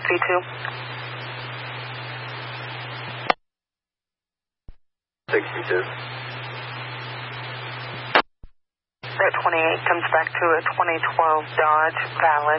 V2. Route 28 comes back to a 2012 Dodge, valid.